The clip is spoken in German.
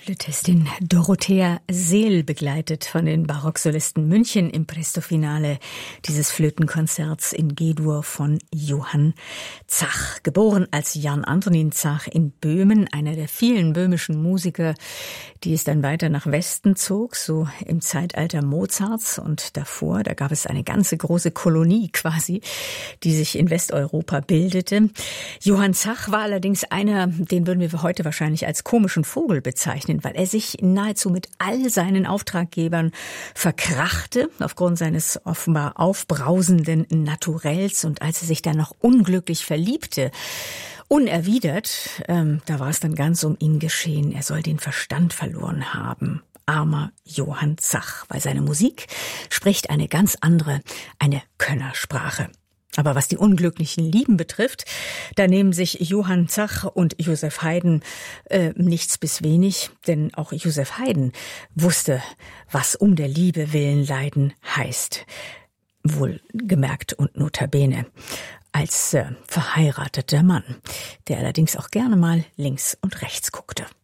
Flötistin Dorothea Seel, begleitet von den Barocksolisten München im Presto-Finale dieses Flötenkonzerts in G-Dur von Johann Zach. Geboren als Jan Antonin Zach in Böhmen, einer der vielen böhmischen Musiker, die es dann weiter nach Westen zog, so im Zeitalter Mozarts und davor. Da gab es eine ganze große Kolonie quasi, die sich in Westeuropa bildete. Johann Zach war allerdings einer, den würden wir heute wahrscheinlich als komischen Vogel bezeichnen, weil er sich nahezu mit all seinen Auftraggebern verkrachte, aufgrund seines offenbar aufbrausenden Naturells. Und als er sich dann noch unglücklich verliebte, unerwidert, da war es dann ganz um ihn geschehen. Er soll den Verstand verloren haben. Armer Johann Zach, weil seine Musik spricht eine ganz andere, eine Könnersprache. Aber was die unglücklichen Lieben betrifft, da nehmen sich Johann Zach und Joseph Haydn nichts bis wenig, denn auch Joseph Haydn wusste, was um der Liebe willen leiden heißt. Wohlgemerkt und notabene als verheirateter Mann, der allerdings auch gerne mal links und rechts guckte.